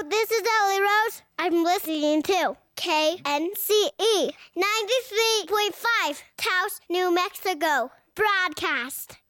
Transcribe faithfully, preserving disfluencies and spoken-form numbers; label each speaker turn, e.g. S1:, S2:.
S1: this is Ellie Rose. I'm listening to K N C E ninety-three point five, Taos, New Mexico broadcast.